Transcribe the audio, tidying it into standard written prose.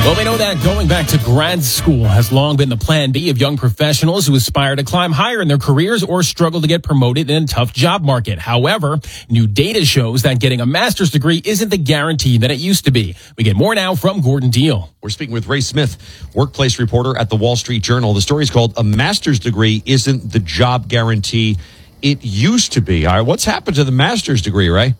Well, we know that going back to grad school has long been the plan B of young professionals who aspire to climb higher in their careers or struggle to get promoted in a tough job market. However, new data shows that getting a master's degree isn't the guarantee that it used to be. We get more now from Gordon Deal. We're speaking with Ray Smith, workplace reporter at the Wall Street Journal. The story is called "A Master's Degree Isn't the Job Guarantee It Used to Be." All right, what's happened to the master's degree, Ray?